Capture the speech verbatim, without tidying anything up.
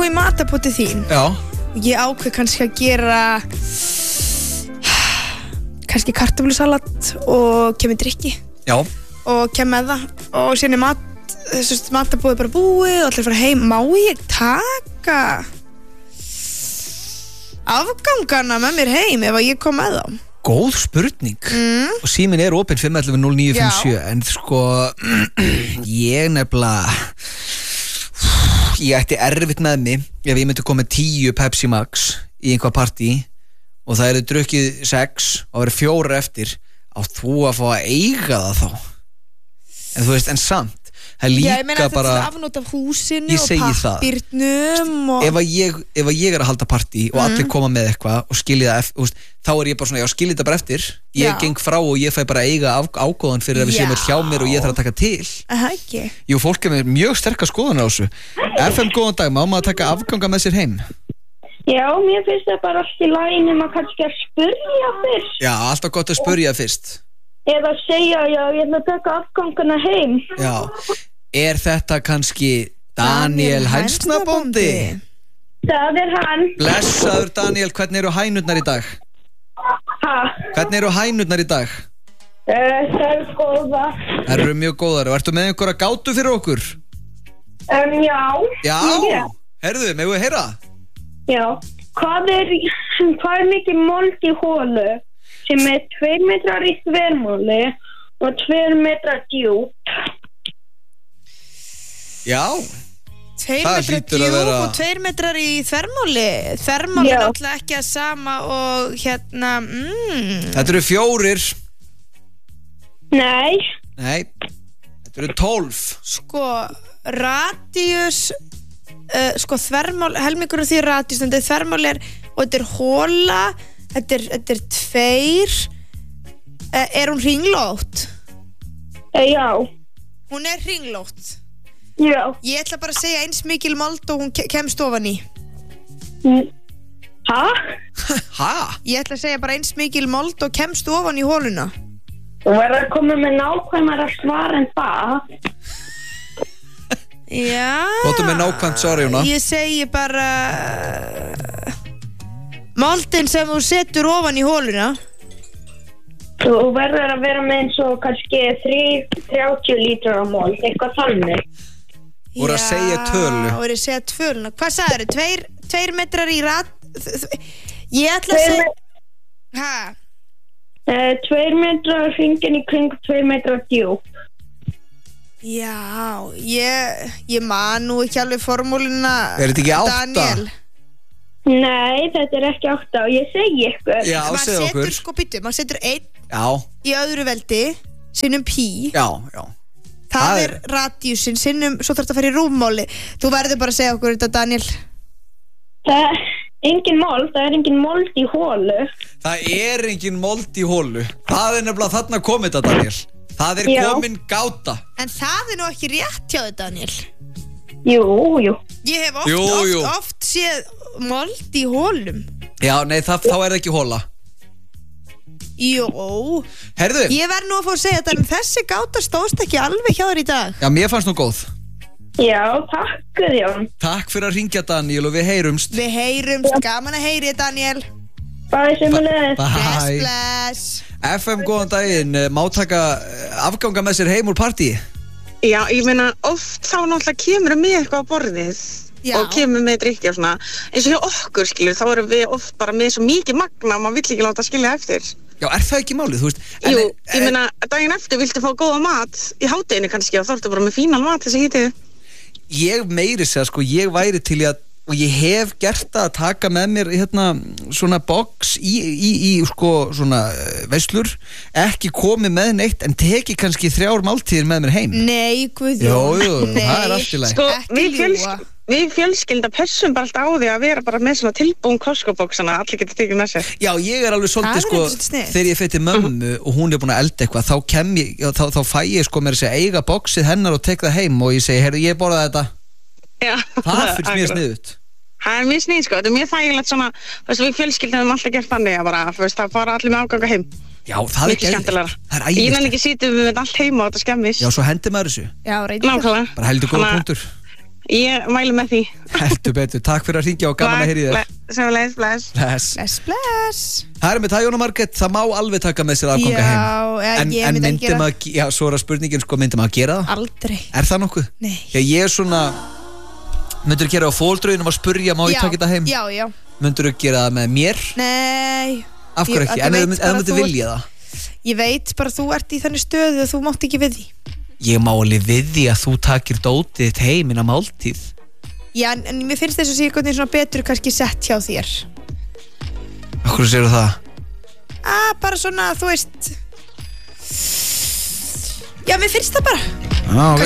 í matarpoti þín. Já. Ég ákveð kannski að gera kannski kartöflusalat og kem í drykki. Já. Og kem með það og síðan er mat, þessu matarpoti bara búið og allir fara heim. Má ég taka afgangana með mér heim ef ég kom með þá? Góð spurning. Mm. Og síminn er opinn fimm ellefu núll níu fimm sjö en sko ég nefnilega ég ætti erfitt með mig ef ég myndi koma með tíu Pepsi Max í einhvað partí og það eru drukkið sex og það eru fjóra eftir á þú að fá að eiga það þá en þú veist, en samt það líka Já, ég meina bara þetta er afnót af húsinu ég og segi það. pappírnum og... ef, að ég, ef að ég er að halda partí og allir koma með eitthvað og skilja það eftir, veist, þá er ég bara svona, já skilja þetta bara eftir ég Já. geng frá og ég fæ bara að eiga á, ágóðan fyrir að við séum Já. öll hjá mér og ég þarf að taka til Aha, ekki. Jú, fólk er með mjög sterkar skoðunar á þessu F M góðan dag, má maður að taka afganga með sér heim? Já, mér finnst það bara allt í lagi nema kannski að spyrja fyrst Já, alltaf gott að spyrja fyrst eða segja, já, ég ætla að taka afgangana heim. Já, er þetta kannski Daniel Hænsnabóndi? Það er hann. Blessaður Daniel, hvernig eru hænurnar í dag? Ha? Hvernig eru hænurnar í dag? Uh, það er góða. Það eru mjög góðar og ertu með einhverja gátu fyrir okkur? Um, já. Já, Já. herðu, megum við heyra? Já. Hvað er, hvað er mikið mold í hólu sem er tveir metrar í þvermáli og tveir metrar djúp? Já, Tveir Það metrar hlýtur að djúp vera- og tveir metrar í þvermáli. Þvermáli Já. er náttúrulega ekki að sama og hérna, mm, þetta eru fjórir Nei. Nei, þetta eru tólf sko, radíus, uh, sko, þvermál, helmingur af því er radíus, en þetta er þvermál er, og þetta er hóla, þetta er, þetta er tveir, uh, er hún hringlótt? Uh, já. Hún er hringlótt. Já. Ég ætla bara að segja eins mikil mold og hún ke- kemst ofan í. Mm. Ha? Ha? Ég ætla að segja bara eins mikil mold og kemst ofan í hóluna. Þú verður að koma með nákvæmara svar en það. Já. Kvotum með nákvæmt svar, Jóna. Ég segi bara moldin sem þú setur ofan í hóluna. Þú verður að vera með eins og kannski þrjátíu lítra á mold, eitthvað þannig. Þú voru að segja tölu. Já, voru að segja töluna. Hvað sagðirðu? Tveir, tveir metrar í rat... Ég ætla að Tveir segja... met- Hæ? Uh, tveir metrar hringin í kring, tveir metrar djúp. Já, ég, ég man nú ekki alveg formúluna. Er þetta ekki átta? Daniel. Nei, þetta er ekki átta og ég segi ykkur. Já, Maður segðu setur, okkur sko, býttu, maður setur einn Já, í öðru veldi, sinnum pí. já, já Það, Það er radíusin, sinnum, svo þarf þetta að fara í rúmmáli. Þú verður bara að segja okkur þetta, Daniel. Það er engin mold, það er engin mold í hólu. Það er engin mold í hólu Það er nefnilega þarna komið þetta, Daniel Það er Já. komin gáta En það er nú ekki rétt hjá þig, Daniel. Jú, jú. Ég hef oft, Jú, oft, jú. oft séð mold í hólum. Já, nei, það, þá er það ekki hóla Jó. Herðu, Ég verð nú að fá að segja þetta, en þessi gáta stóðst ekki alveg hjá þér í dag. já, mér fannst nú góð Já, takk Guðjón. Takk fyrir að ringja, Daniel, og við heyrumst Við heyrumst, gaman að heyri, Daniel. Bæ sömuleiðis. Bless, Bye bless. F M, góðan daginn, má taka eh, afganga með sér heim úr partí Já, ég meina, oft þá náttúrulega kemur með eitthvað á borðið Já. og kemur með drykki og svona. Eins og hjá okkur, skilur, þá erum við oft bara með svo mikið magna að maður vill ekki láta skilja eftir. Já, er það ekki málið, þú veist en- Jú, en- ég meina, daginn eftir viltu fá góða mat í hádeginu kannski og þá ertu bara með fínan mat þessi hítið. Ég meiri segja, sko, ég væri til í að og ég hef gert það að taka með mér hérna svona box í, í, í sko svona eh, veislur ekki komið með neitt en teki kannski þrjár máltíðir með mér heim Nei, Guðjón. Jú, jú, Nei. það er allt í lagi. Sko, Ekki við, ljúga. fjölsk, við fjölskylda pessum bara alltaf á því að vera bara með svona tilbúin Costco-bóksana, allir getur tekið með sér. Já, ég er alveg Það svolítið er sko ekkert sniðugt. þegar ég fætti mömmu og hún er búin að elda eitthvað þá kem ég, já, þá, þá fæ ég sko mér að segja eiga boxið hennar og tek það heim og ég segi, heyrðu, ég borða þetta Já, það finnst mér akkurat. sniðut Það er mjög snið, sko, þetta er mjög þægilegt svona, þú veist, við fjölskyldum hefum alltaf gert þannig að bara, þú veist, það fara allir með afganga heim. Já, það er Mikið skemmtilegra. Það er Ég nenni æðislegt ekki sítið við með allt heima og þetta skemmist. Já, svo hendi maður þessu Já, reyndar. Nákvæmlega. bara heldur góða Þannig að- punktur Ég mæli með því. Heldur betur, takk fyrir að hringja og gaman að heyri þér. Sömuleiðis, bless. Bless. Bless, bless. Það er með það, Jóna Margrét, það má alveg taka með sér aðganga heim. Já, En, ég en myndi myndi ekki gera maður, já, svo er að spurningin, sko, myndi maður að gera það? Aldrei. Er það nokkuð? Nei. Já, ég er svona, myndur þú gera á fóldröginum að spurja, má ég Já, taka þetta heim? Já, já. Myndur þú gera það með mér? Nei. Af hverju Ég- ekki? að En þú ef veit ef þú bara myndir þú ert- vilja það? Ég veit bara þú ert í þannig stöðu að þú mátt ekki við því. Ég má alveg við því að þú takir dótið þitt heim inn á máltíð. Já, en, en mér finnst þess að sé eitthvað svona betur kannski sett hjá þér. Af hverju segirðu það? Ah, bara svona, þú veist. Já, mér finnst það bara. Já, ok.